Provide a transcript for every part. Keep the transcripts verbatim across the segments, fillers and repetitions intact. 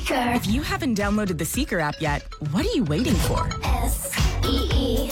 Seeker. If you haven't downloaded the Seeker app yet, what are you waiting for? S E E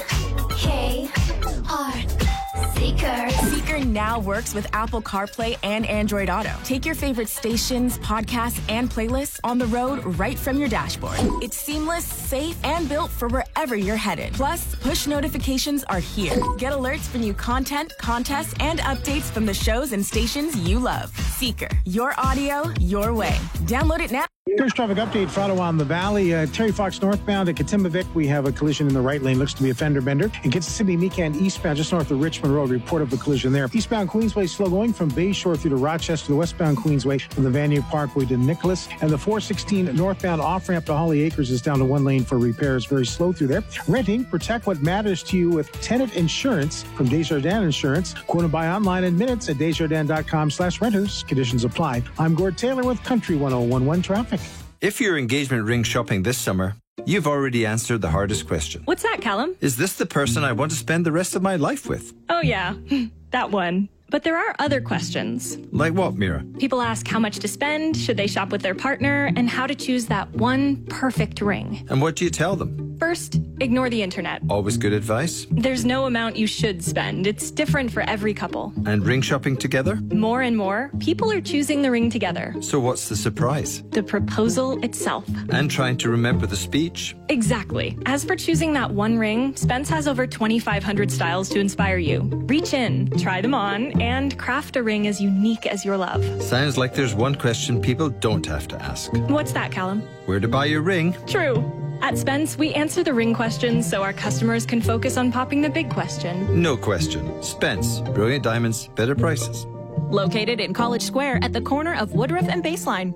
K R. Seeker. Seeker now works with Apple CarPlay and Android Auto. Take your favorite stations, podcasts, and playlists on the road right from your dashboard. It's seamless, safe, and built for wherever you're headed. Plus, push notifications are here. Get alerts for new content, contests, and updates from the shows and stations you love. Seeker. Your audio, your way. Download it now. Here's traffic update for Ottawa on the Valley. Uh, Terry Fox northbound at Katimavik, we have a collision in the right lane. Looks to be a fender bender. And gets to Sydney Meekan eastbound, just north of Richmond Road. Report of a collision there. Eastbound Queensway slow going from Bayshore through to Rochester. The westbound Queensway from the Vanier Parkway to Nicholas. And the four sixteen northbound off-ramp to Holly Acres is down to one lane for repairs. Very slow through there. Renting, protect what matters to you with tenant insurance from Desjardins Insurance. Quote and buy online in minutes at desjardins.com slash renters. Conditions apply. I'm Gord Taylor with Country one oh one one Traffic. If you're engagement ring shopping this summer, you've already answered the hardest question. What's that, Callum? Is this the person I want to spend the rest of my life with? Oh, yeah, that one. But there are other questions. Like what, Mira? People ask how much to spend, should they shop with their partner, and how to choose that one perfect ring. And what do you tell them? First, ignore the internet. Always good advice. There's no amount you should spend. It's different for every couple. And ring shopping together? More and more, people are choosing the ring together. So what's the surprise? The proposal itself. And trying to remember the speech? Exactly. As for choosing that one ring, Spence has over twenty-five hundred styles to inspire you. Reach in, try them on, and craft a ring as unique as your love. Sounds like there's one question people don't have to ask. What's that, Callum? Where to buy your ring? True. At Spence, we answer the ring questions so our customers can focus on popping the big question. No question. Spence. Brilliant diamonds, better prices. Located in College Square at the corner of Woodruff and Baseline.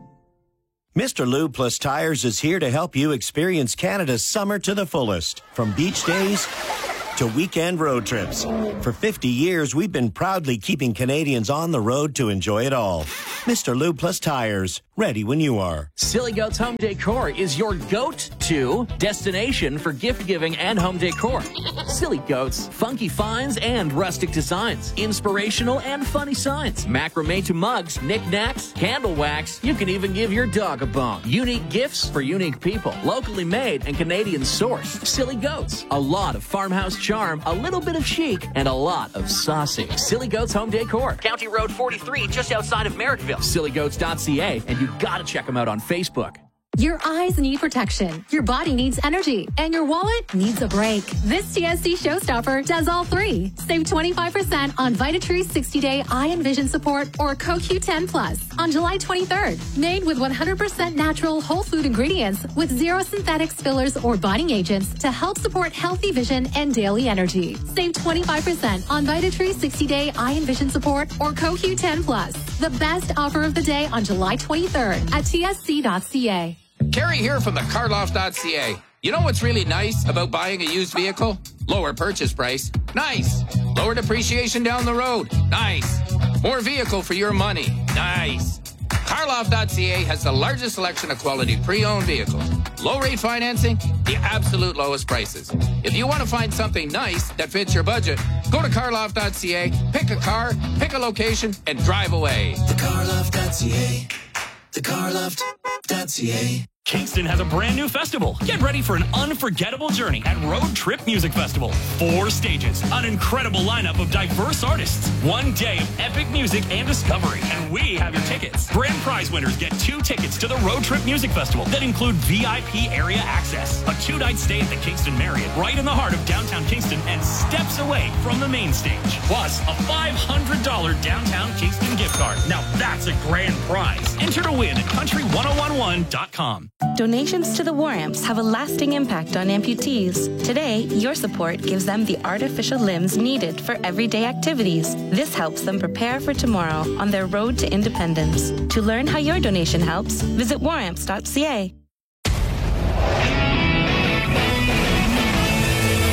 Mister Lube Plus Tires is here to help you experience Canada's summer to the fullest. From beach days to weekend road trips. For fifty years, we've been proudly keeping Canadians on the road to enjoy it all. Mister Lube Plus Tires, ready when you are. Silly Goats Home Decor is your go-to destination for gift giving and home decor. Silly Goats, funky finds and rustic designs, inspirational and funny signs, macrame to mugs, knickknacks, candle wax. You can even give your dog a bone. Unique gifts for unique people, locally made and Canadian sourced. Silly Goats, a lot of farmhouse charm, a little bit of chic, and a lot of saucy. Silly Goats Home Decor, County Road forty-three, just outside of Merrickville. silly goats dot c a, and you gotta check them out on Facebook. Your eyes need protection, your body needs energy, and your wallet needs a break. This T S C Showstopper does all three. Save twenty-five percent on Vitatree sixty day Eye and Vision Support or Co Q ten Plus on July twenty-third. Made with one hundred percent natural whole food ingredients with zero synthetics, fillers, or bonding agents to help support healthy vision and daily energy. Save twenty-five percent on Vitatree sixty day Eye and Vision Support or Co Q ten Plus. The best offer of the day on July twenty-third at T S C dot c a. Kerry here from the car loft dot c a. You know what's really nice about buying a used vehicle? Lower purchase price. Nice. Lower depreciation down the road. Nice. More vehicle for your money. Nice. car loft dot c a has the largest selection of quality pre-owned vehicles. Low rate financing, the absolute lowest prices. If you want to find something nice that fits your budget, go to car loft dot c a, pick a car, pick a location, and drive away. the car loft dot c a. the car loft dot c a. Kingston has a brand new festival. Get ready for an unforgettable journey at Road Trip Music Festival. Four stages, an incredible lineup of diverse artists, one day of epic music and discovery, and we have your tickets. Grand prize winners get two tickets to the Road Trip Music Festival that include V I P area access, a two-night stay at the Kingston Marriott right in the heart of downtown Kingston and steps away from the main stage, plus a five hundred dollars downtown Kingston gift card. Now that's a grand prize. Enter to win at country one oh one one dot com. Donations to the War Amps have a lasting impact on amputees. Today, your support gives them the artificial limbs needed for everyday activities. This helps them prepare for tomorrow on their road to independence. To learn how your donation helps, visit war amps dot c a. Got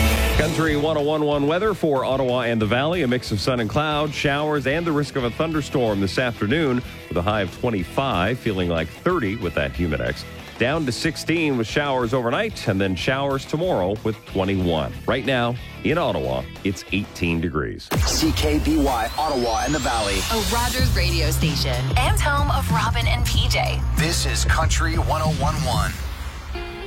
Country one oh one point one weather for Ottawa and the Valley. A mix of sun and cloud, showers, and the risk of a thunderstorm this afternoon with a high of twenty-five, feeling like thirty with that Humidex. Down to sixteen with showers overnight, and then showers tomorrow with twenty-one. Right now, in Ottawa, it's eighteen degrees. C K B Y, Ottawa and the Valley. A Rogers radio station and home of Robin and P J. This is Country one oh one point one.